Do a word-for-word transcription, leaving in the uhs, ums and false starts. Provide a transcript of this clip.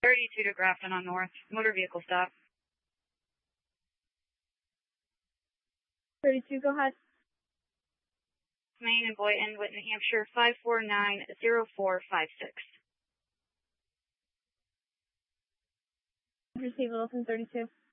thirty-two to Grafton on North. Motor vehicle stop. thirty-two, go ahead. Maine and Boynton with New Hampshire five four nine zero four five six. Receive Wilson thirty-two.